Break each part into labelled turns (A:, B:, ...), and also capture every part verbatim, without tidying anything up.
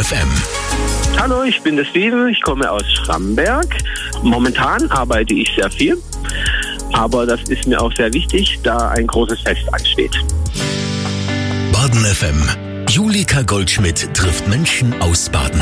A: F M.
B: Hallo, ich bin der Steven, ich komme aus Schramberg. Momentan arbeite ich sehr viel, aber das ist mir auch sehr wichtig, da ein großes Fest ansteht.
A: Baden F M. Julika Goldschmidt trifft Menschen aus Baden.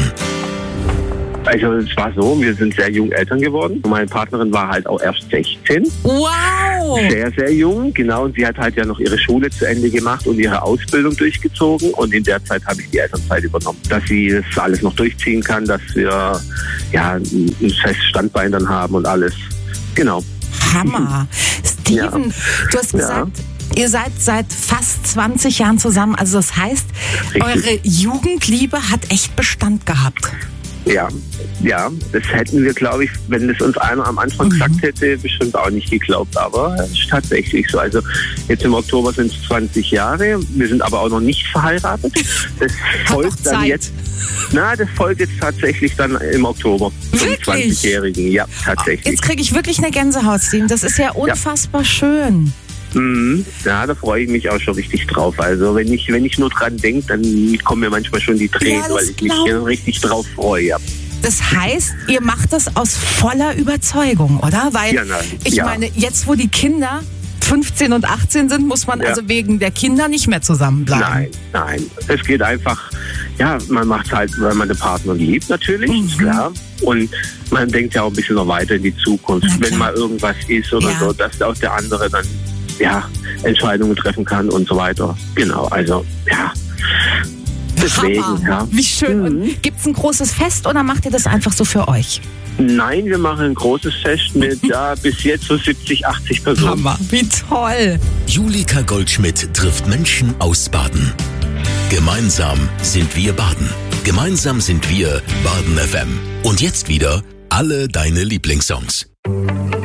B: Also es war so, wir sind sehr jung Eltern geworden. Meine Partnerin war halt auch erst sechzehn.
C: Wow!
B: Sehr, sehr jung, genau. Und sie hat halt ja noch ihre Schule zu Ende gemacht und ihre Ausbildung durchgezogen. Und in der Zeit habe ich die Elternzeit übernommen. Dass sie das alles noch durchziehen kann, dass wir ja ein festes Standbein dann haben und alles. Genau.
C: Hammer. Steven,
B: Ja.
C: du hast gesagt, ihr seid seit fast zwanzig Jahren zusammen. Also das heißt,
B: Richtig.
C: eure Jugendliebe hat echt Bestand gehabt.
B: Ja, ja, das hätten wir, glaube ich, wenn das uns einer am Anfang
C: Mhm.
B: gesagt hätte, bestimmt auch nicht geglaubt. Aber es ist tatsächlich so. Also jetzt im Oktober sind es zwanzig Jahre. Wir sind aber auch noch nicht verheiratet. Das
C: Hat
B: folgt
C: doch
B: dann
C: Zeit.
B: jetzt. Na, das folgt jetzt tatsächlich dann im Oktober zum
C: Wirklich?
B: zwanzigjährigen. Ja, tatsächlich.
C: Jetzt kriege ich wirklich eine Gänsehaut, Steven. Das ist ja unfassbar schön.
B: Mhm. Ja, da freue ich mich auch schon richtig drauf. Also wenn ich, wenn ich nur dran denke, dann kommen mir manchmal schon die Tränen,
C: Ja, das
B: weil ich mich
C: glaub-
B: hier richtig drauf freue. Ja.
C: Das heißt, ihr macht das aus voller Überzeugung, oder? Weil
B: Ja, nein.
C: ich
B: Ja.
C: meine, jetzt wo die Kinder fünfzehn und achtzehn sind, muss man
B: Ja.
C: also wegen der Kinder nicht mehr zusammenbleiben.
B: Nein, nein. Es geht einfach, ja, man macht es halt, weil man den Partner liebt, natürlich,
C: Mhm.
B: ist klar. Und man denkt ja auch ein bisschen noch weiter in die Zukunft,
C: Na klar.
B: wenn mal irgendwas ist oder
C: Ja.
B: so, dass auch der andere dann, ja, Entscheidungen treffen kann und so weiter. Genau, also, ja. Deswegen,
C: Hammer.
B: ja.
C: Wie schön.
B: Mhm.
C: Und gibt's ein großes Fest oder macht ihr das einfach so für euch?
B: Nein, wir machen ein großes Fest mit, ja, bis jetzt so siebzig, achtzig Personen.
C: Wie toll.
A: Julika Goldschmidt trifft Menschen aus Baden. Gemeinsam sind wir Baden. Gemeinsam sind wir Baden F M. Und jetzt wieder alle deine Lieblingssongs.